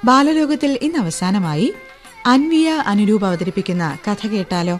ബാലലോകത്തിൽ ഇന്ന് അവസാനമായി അൻവിയ അനുരൂപ് അവതരിപ്പിക്കുന്ന കഥ കേട്ടാലോ?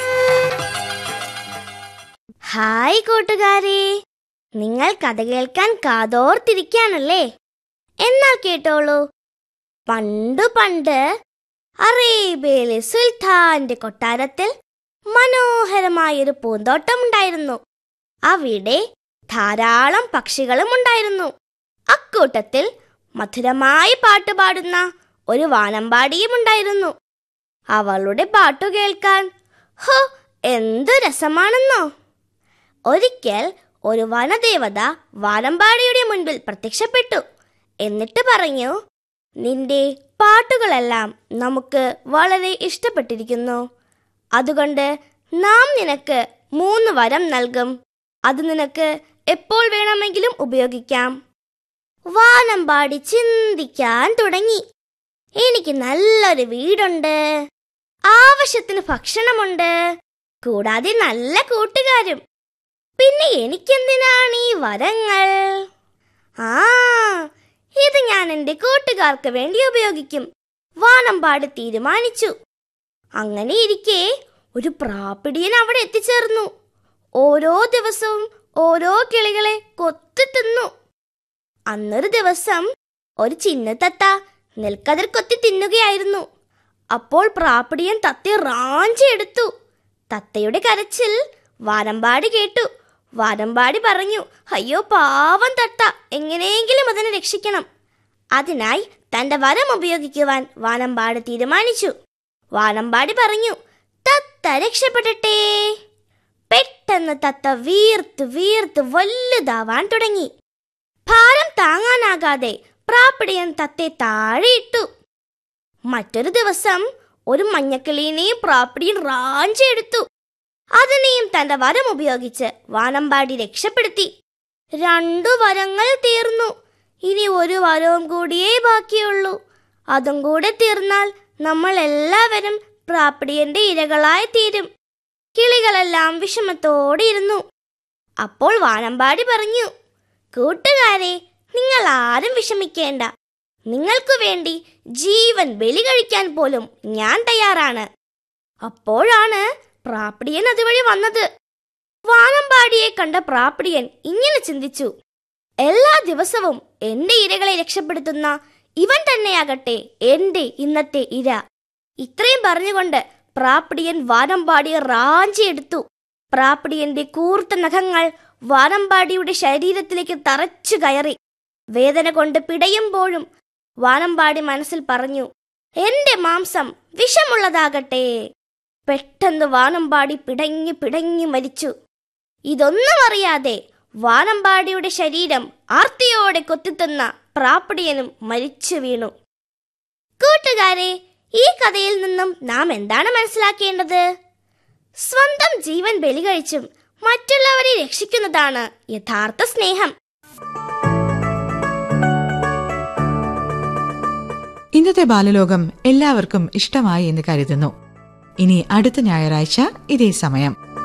ഹായ് കൂട്ടുകാരെ, നിങ്ങൾ കഥ കേൾക്കാൻ കാതോർത്തിരിക്കാണല്ലേ? എന്നാൽ കേട്ടോളൂ. പണ്ടു പണ്ട് അറേബ്യയിലെ സുൽത്താന്റെ കൊട്ടാരത്തിൽ മനോഹരമായൊരു പൂന്തോട്ടമുണ്ടായിരുന്നു. അവിടെ ധാരാളം പക്ഷികളും ഉണ്ടായിരുന്നു. അക്കൂട്ടത്തിൽ മധുരമായി പാട്ടുപാടുന്ന ഒരു വാനമ്പാടിയും ഉണ്ടായിരുന്നു. അവളുടെ പാട്ടു കേൾക്കാൻ എന്തു രസമാണെന്നോ! ഒരിക്കൽ ഒരു വനദേവത വാനമ്പാടിയുടെ മുൻപിൽ പ്രത്യക്ഷപ്പെട്ടു. എന്നിട്ട് പറഞ്ഞു, നിന്റെ പാട്ടുകളെല്ലാം നമുക്ക് വളരെ ഇഷ്ടപ്പെട്ടിരിക്കുന്നു. അതുകൊണ്ട് നാം നിനക്ക് 3 വരം നൽകും. അത് നിനക്ക് എപ്പോൾ വേണമെങ്കിലും ഉപയോഗിക്കാം. വാനമ്പാടി ചിന്തിക്കാൻ തുടങ്ങി. എനിക്ക് നല്ലൊരു വീടുണ്ട്, ആവശ്യത്തിന് ഭക്ഷണമുണ്ട്, കൂടാതെ നല്ല കൂട്ടുകാരും. പിന്നെ എനിക്കെന്തിനാണ് ഈ വരങ്ങൾ? ഇത് ഞാൻ എൻ്റെ കൂട്ടുകാർക്ക് വേണ്ടി ഉപയോഗിക്കും, വാനമ്പാടി തീരുമാനിച്ചു. അങ്ങനെ ഇരിക്കെ ഒരു പ്രാപ്പിടിയൻ അവിടെ എത്തിച്ചേർന്നു. ഓരോ ദിവസവും ഓരോ കിളികളെ കൊത്തി തിന്നു. അന്നൊരു ദിവസം ഒരു ചിന്നത്തത്ത നെൽക്കതിർ കൊത്തി തിന്നുകയായിരുന്നു. അപ്പോൾ പ്രാപ്പിടിയൻ തത്തയെ റാഞ്ചിയെടുത്തു. തത്തയുടെ കരച്ചിൽ വാനമ്പാടി കേട്ടു. വാനമ്പാടി പറഞ്ഞു, അയ്യോ പാവം തത്ത, എങ്ങനെയെങ്കിലും അതിനെ രക്ഷിക്കണം. അതിനായി തന്റെ വരം ഉപയോഗിക്കുവാൻ വാനമ്പാടി തീരുമാനിച്ചു. വാനമ്പാടി പറഞ്ഞു, തത്ത രക്ഷപ്പെടട്ടെ. പെട്ടെന്ന് തത്ത വീർത്ത് വീർത്ത് വലുതാവാൻ തുടങ്ങി. ഭാരം താങ്ങാനാകാതെ പ്രാപ്പിടിയൻ തത്തയെ താഴെയിട്ടു. മറ്റൊരു ദിവസം ഒരു മഞ്ഞക്കിളീനെയും പ്രാപ്പിടിയൻ റാഞ്ചിയെടുത്തു. അതിനെയും തന്റെ വരം ഉപയോഗിച്ച് വാനമ്പാടി രക്ഷപ്പെടുത്തി. 2 വരങ്ങൾ തീർന്നു. ഇനി ഒരു വരവും കൂടിയേ ബാക്കിയുള്ളൂ. അതും കൂടെ തീർന്നാൽ നമ്മൾ എല്ലാവരും പ്രാപ്പിടിയന്റെ ഇരകളായി തീരും. കിളികളെല്ലാം വിഷമത്തോടെ ഇരുന്നു. അപ്പോൾ വാനമ്പാടി പറഞ്ഞു, കൂട്ടുകാരെ, നിങ്ങൾ ആരും വിഷമിക്കേണ്ട. നിങ്ങൾക്കു വേണ്ടി ജീവൻ ബലി കഴിക്കാൻ പോലും ഞാൻ തയ്യാറാണ്. അപ്പോഴാണ് പ്രാപ്പിടിയൻ അതുവഴി വന്നത്. വാനമ്പാടിയെ കണ്ട പ്രാപ്പിടിയൻ ഇങ്ങനെ ചിന്തിച്ചു, എല്ലാ ദിവസവും എന്റെ ഇരകളെ രക്ഷപ്പെടുത്തുന്ന ഇവൻ തന്നെയാകട്ടെ എന്റെ ഇന്നത്തെ ഇര. ഇത്രയും പറഞ്ഞുകൊണ്ട് പ്രാപ്പിടിയൻ വാനമ്പാടിയെ റാഞ്ചിയെടുത്തു. പ്രാപ്പിടിയന്റെ കൂർത്ത നഖങ്ങൾ വാനമ്പാടിയുടെ ശരീരത്തിലേക്ക് തറച്ചു കയറി. വേദന കൊണ്ട് പിടയുമ്പോഴും വാനമ്പാടി മനസ്സിൽ പറഞ്ഞു, എന്റെ മാംസം വിഷമുള്ളതാകട്ടെ. പെട്ടെന്ന് വാനമ്പാടി പിടഞ്ഞു പിടഞ്ഞു മരിച്ചു. ഇതൊന്നും അറിയാതെ വാനമ്പാടിയുടെ ശരീരം ആർത്തിയോടെ കൊത്തിത്തുന്ന പ്രാപ്പിടിയനും മരിച്ചു വീണു. കൂട്ടുകാരെ, ഈ കഥയിൽ നിന്നും നാം എന്താണ് മനസ്സിലാക്കേണ്ടത്? സ്വന്തം ജീവൻ ബലി കഴിച്ചും മറ്റുള്ളവരെ രക്ഷിക്കുന്നതാണ് യഥാർത്ഥ സ്നേഹം. ഇന്നത്തെ ബാലലോകം എല്ലാവർക്കും ഇഷ്ടമായി എന്ന് കരുതുന്നു. ഇനി അടുത്ത ഞായറാഴ്ച ഇതേ സമയം